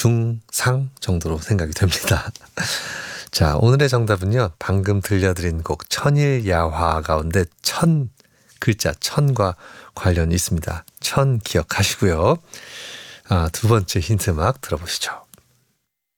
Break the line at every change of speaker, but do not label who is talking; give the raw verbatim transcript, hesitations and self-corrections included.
중상 정도로 생각이 됩니다. 자, 오늘의 정답은요. 방금 들려드린 곡 천일야화 가운데 천 글자 천과 관련이 있습니다. 천 기억하시고요. 아, 두 번째 힌트 음악 들어보시죠.